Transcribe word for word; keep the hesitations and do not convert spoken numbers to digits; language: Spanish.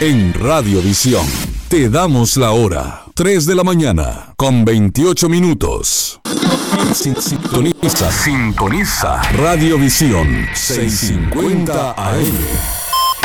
En Radiovisión te damos la hora. tres de la mañana con veintiocho minutos. Sintoniza. Sintoniza. Radiovisión seiscientos cincuenta A M.